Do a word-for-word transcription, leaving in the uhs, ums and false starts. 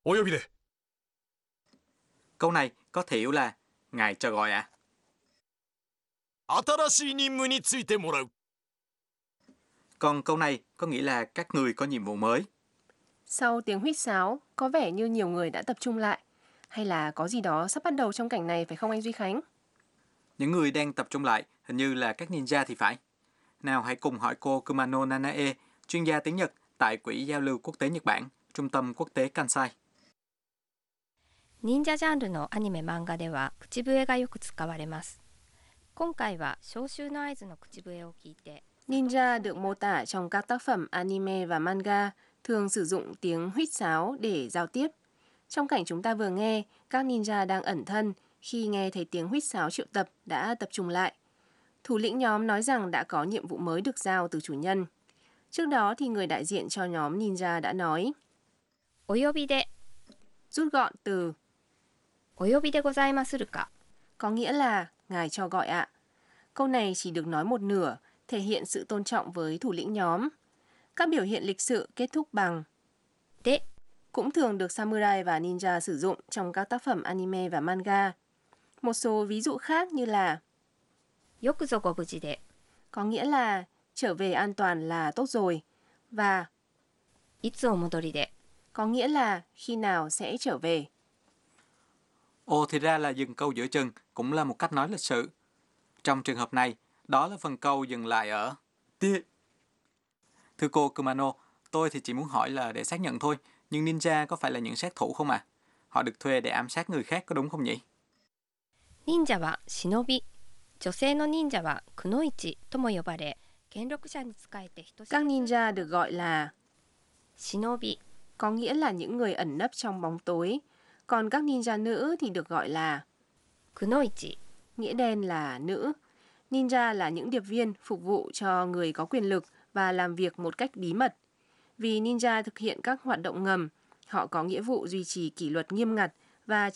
お呼びで。 Câu này có thể hiểu là ngài cho gọi ạ. 新しい任務についてもらう。 Còn câu này có nghĩa là các người có nhiệm vụ mới. Sau tiếng huýt sáo, có vẻ như nhiều người đã tập trung lại. Hay là có gì đó sắp bắt đầu trong cảnh này phải không anh Duy Khánh? Những người đang tập trung lại hình như là các ninja thì phải. Nào hãy cùng hỏi cô Kumano Nanae, chuyên gia tiếng Nhật tại Quỹ Giao lưu Quốc tế Nhật Bản, Trung tâm Quốc tế Kansai. 忍者ジャンルのアニメ漫画では口笛がよく使われます。今回は招集の合図の口笛を聞いて Ninja được mô tả trong các tác phẩm anime và manga thường sử dụng tiếng huýt sáo để giao tiếp. Trong cảnh chúng ta vừa nghe, các ninja đang ẩn thân khi nghe thấy tiếng huýt sáo triệu tập đã tập trung lại. Thủ lĩnh nhóm nói rằng đã có nhiệm vụ mới được giao từ chủ nhân. Trước đó thì người đại diện cho nhóm ninja đã nói お呼びで rút gọn từ お呼びでございまするか có nghĩa là ngài cho gọi ạ. Câu này chỉ được nói một nửa, thể hiện sự tôn trọng với thủ lĩnh nhóm. Các biểu hiện lịch sự kết thúc bằng で cũng thường được samurai và ninja sử dụng trong các tác phẩm anime và manga. Một số ví dụ khác như là よくぞご無事で có nghĩa là trở về an toàn là tốt rồi và いつお戻りで có nghĩa là khi nào sẽ trở về. Ồ, thì ra là dừng câu giữa chừng cũng là một cách nói lịch sự. Trong trường hợp này, đó là phần câu dừng lại ở tia. Thưa cô Kumano, tôi thì chỉ muốn hỏi là để xác nhận thôi, nhưng ninja có phải là những sát thủ không ạ? À? Họ được thuê để ám sát người khác có đúng không nhỉ? 忍者は忍び、女性の忍者はくのいちとも呼ばれ、権力者に仕えて人 Các ninja được gọi là 忍び có nghĩa là những người ẩn nấp trong bóng tối, còn các ninja nữ thì được gọi là くのいち nghĩa đen là nữ. Ninja là những điệp viên phục vụ cho người có quyền lực và làm việc một cách bí mật. Vì ninja thực hiện các hoạt động ngầm, họ có nghĩa vụ duy trì kỷ luật nghiêm ngặt và